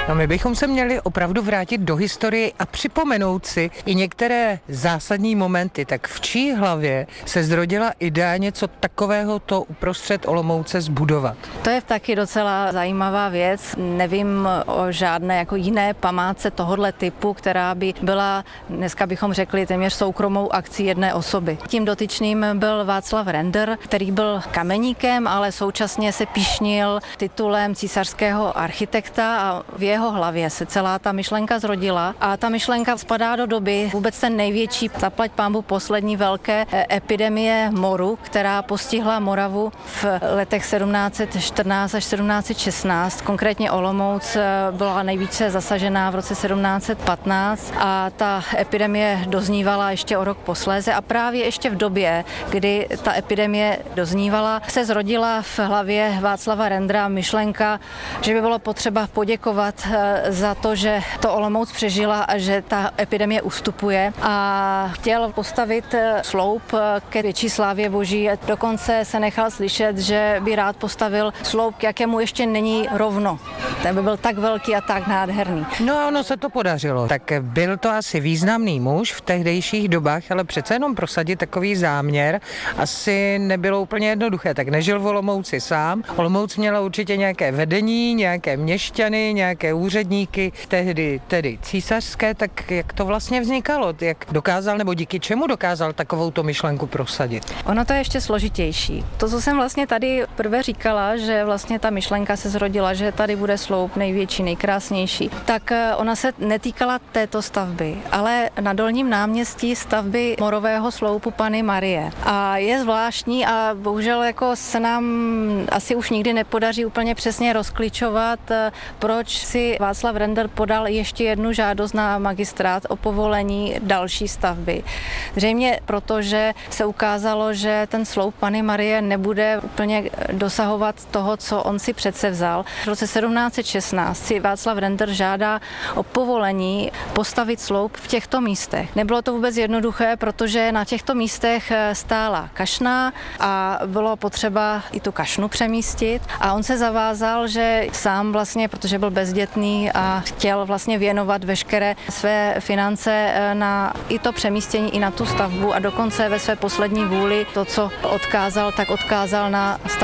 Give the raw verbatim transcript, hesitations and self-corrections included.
No, my bychom se měli opravdu vrátit do historie a připomenout si i některé zásadní momenty. Tak v čí hlavě se zrodila idea něco takového to uprostřed Olomouce zbudovat? To je taky docela zajímavá věc. Nevím o žádné jako jiné památce tohohle typu, která by byla, dneska bychom řekli, téměř soukromou akcí jedné osoby. Tím dotyčným byl Václav Renner, který byl kameníkem, ale současně se pyšnil titulem císařského architekta a v jeho hlavě se celá ta myšlenka zrodila. A ta myšlenka spadá do doby vůbec ten největší, zaplať pánbu, poslední velké epidemie moru, která postihla Moravu v letech sedmnáct set čtrnáct až sedmnáct set šestnáct. Konkrétně Olomouc byla nejvíce zasažená v roce sedmnáct set patnáct a ta epidemie doznívala ještě o rok posléze a právě ještě v době, kdy ta epidemie doznívala, se zrodila v hlavě Václava Rennera myšlenka, že by bylo potřeba poděkovat za to, že to Olomouc přežila a že ta epidemie ustupuje a chtěl postavit sloup ke větší slávě Boží. Dokonce se nechal slyšet, že by rád postavil sloup, k jakému ještě není rovno. Ten by byl tak velký a tak nádherný. No a ono se to podařilo. Tak byl to asi významný muž v tehdejších dobách, ale přece jenom prosadit takový záměr asi nebylo úplně jednoduché. Tak nežil v Olomouci sám. Olomouc měla určitě nějaké vedení, nějaké měšťany, nějaké úředníky, tehdy tedy císařské, tak jak to vlastně vznikalo? Jak dokázal, nebo díky čemu dokázal takovouto myšlenku prosadit? Ono to je ještě složitější. To, co jsem vlastně tady prvé říkala, že vlastně ta myšlenka se zrodila, že tady bude sloup největší, nejkrásnější, tak ona se netýkala této stavby, ale na Dolním náměstí stavby morového sloupu Panny Marie. A je zvláštní a bohužel jako se nám asi už nikdy nepodaří úplně přesně rozklíčovat, proč si Václav Renner podal ještě jednu žádost na magistrát o povolení další stavby. Zřejmě proto, že se ukázalo, že ten sloup Panny Marie nebude úplně dosahovat toho, co on si předsevzal. V roce sedmnáct set šestnáct si Václav Renner žádá o povolení postavit sloup v těchto místech. Nebylo to vůbec jednoduché, protože na těchto místech stála kašna a bylo potřeba i tu kašnu přemístit a on se zavázal, že sám vlastně, protože byl bezdětný a chtěl vlastně věnovat veškeré své finance na i to přemístění, i na tu stavbu a dokonce ve své poslední vůli to, co odkázal, tak odkázal na stavbu